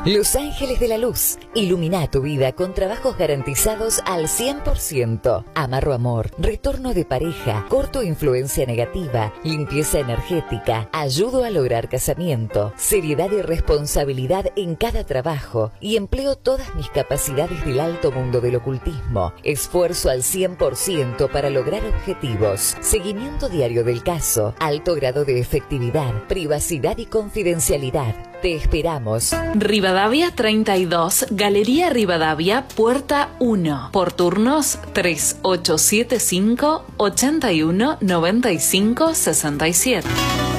Los Ángeles de la Luz. Ilumina tu vida con trabajos garantizados al 100%. Amarro amor, retorno de pareja, corto influencia negativa, limpieza energética, ayudo a lograr casamiento, seriedad y responsabilidad en cada trabajo y empleo todas mis capacidades del alto mundo del ocultismo. Esfuerzo al 100% para lograr objetivos. Seguimiento diario del caso, alto grado de efectividad, privacidad y confidencialidad. Te esperamos. Rivadavia 32, Galería Rivadavia, Puerta 1. Por turnos 3875 81 95 67.